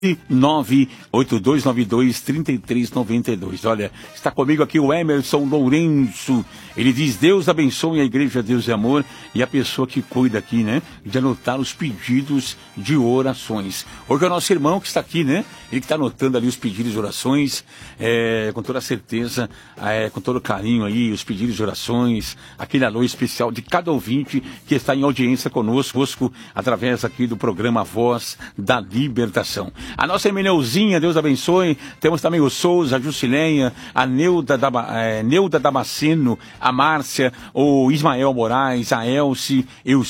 98292-3392. Olha, está comigo aqui o Emerson Lourenço. Ele diz: Deus abençoe a igreja Deus e Amor, e a pessoa que cuida aqui, né, de anotar os pedidos de orações. Hoje é o nosso irmão que está aqui, né, ele que está anotando ali os pedidos de orações, com toda certeza, com todo carinho aí, os pedidos de orações, aquele alô especial de cada ouvinte que está em audiência conosco, através aqui do programa Voz da Libertação. A nossa Emeneuzinha, Deus abençoe. Temos também o Souza, a Jusileia, a Neuda Damasceno, a Márcia, o Ismael Moraes, a Elci,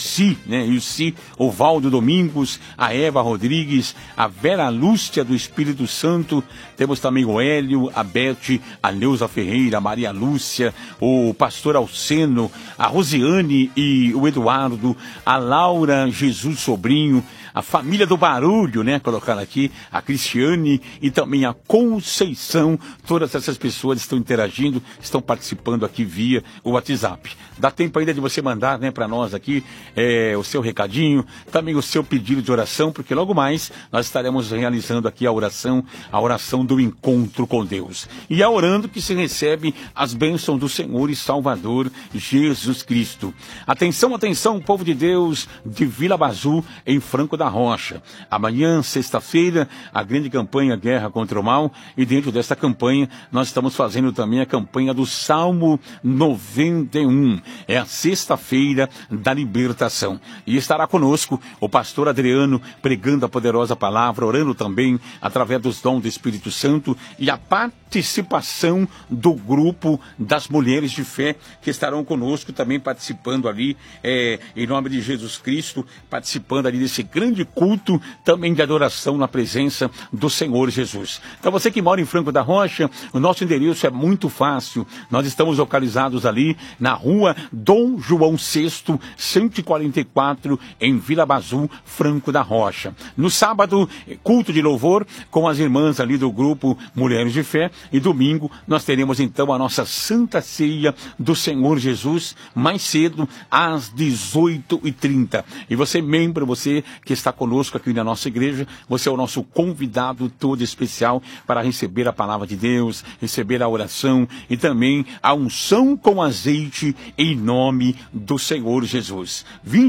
o Valdo Domingos, a Eva Rodrigues, a Vera Lúcia do Espírito Santo. Temos também o Hélio, a Bete, a Neuza Ferreira, a Maria Lúcia, o Pastor Alceno, a Rosiane e o Eduardo, a Laura Jesus Sobrinho, a família do Barulho, né, colocaram aqui, a Cristiane e também a Conceição. Todas essas pessoas estão interagindo, estão participando aqui via o WhatsApp. Dá tempo ainda de você mandar, né, para nós aqui o seu recadinho, também o seu pedido de oração, porque logo mais nós estaremos realizando aqui a oração do encontro com Deus. E é orando que se recebe as bênçãos do Senhor e Salvador Jesus Cristo. Atenção, atenção, povo de Deus de Vila Bazu, em Franco da Rocha. Amanhã, sexta-feira, a grande campanha Guerra contra o Mal, e dentro desta campanha nós estamos fazendo também a campanha do Salmo 91. É a sexta-feira da libertação. E estará conosco o pastor Adriano pregando a poderosa palavra, orando também através dos dons do Espírito Santo e a participação do grupo das mulheres de fé que estarão conosco também participando ali, em nome de Jesus Cristo, participando ali desse grande culto também de adoração na presença do Senhor Jesus. Então você que mora em Franco da Rocha, o nosso endereço é muito fácil. Nós estamos localizados ali na rua Dom João VI, 144, em Vila Bazu, Franco da Rocha. No sábado, culto de louvor com as irmãs ali do grupo Mulheres de Fé, e domingo nós teremos então a nossa Santa Ceia do Senhor Jesus, mais cedo, às 18h30. E você, membro, você que está conosco aqui na nossa igreja, você é o nosso convidado todo especial para receber a palavra de Deus, receber a oração e também a unção com azeite em nome do Senhor Jesus.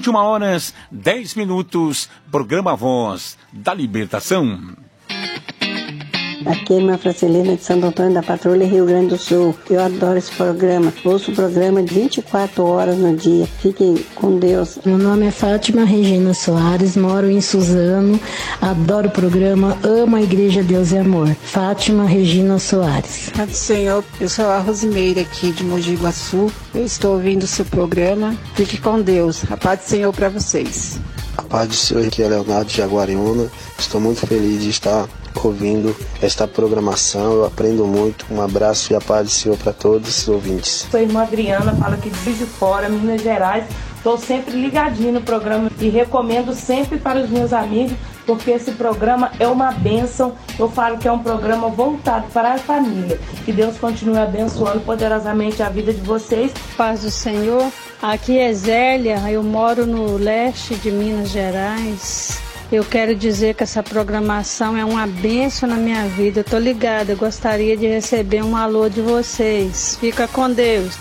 21h10, programa Voz da Libertação. Aqui é irmã Francelina de Santo Antônio da Patrulha, Rio Grande do Sul. Eu adoro esse programa. Ouço o programa 24 horas no dia. Fiquem com Deus. Meu nome é Fátima Regina Soares, moro em Suzano. Adoro o programa, amo a Igreja Deus e Amor. Fátima Regina Soares. Pai do Senhor, eu sou a Rosimeira aqui de Mogi Guaçu. Eu estou ouvindo o seu programa. Fique com Deus. A paz do Senhor para vocês. A paz do Senhor, aqui é Leonardo de Jaguariúna. Estou muito feliz de estar ouvindo esta programação, eu aprendo muito. Um abraço e a paz do Senhor para todos os ouvintes. Sou a irmã Adriana, falo aqui de Juiz de Fora, Minas Gerais. Estou sempre ligadinho no programa e recomendo sempre para os meus amigos, porque esse programa é uma bênção. Eu falo que é um programa voltado para a família. Que Deus continue abençoando poderosamente a vida de vocês. Paz do Senhor. Aqui é Zélia, eu moro no leste de Minas Gerais. Eu quero dizer que essa programação é uma bênção na minha vida. Eu tô ligada, eu gostaria de receber um alô de vocês. Fica com Deus.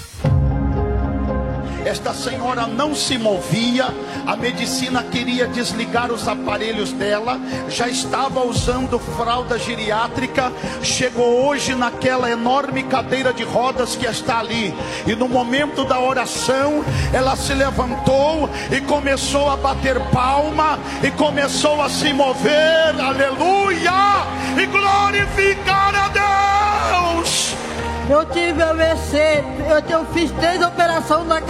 Esta senhora não se movia, a medicina queria desligar os aparelhos dela, já estava usando fralda geriátrica, chegou hoje naquela enorme cadeira de rodas que está ali, e no momento da oração, ela se levantou e começou a bater palma, e começou a se mover, aleluia, e glorificar a Deus. Eu tive AVC, eu fiz 3 operações na cabeça.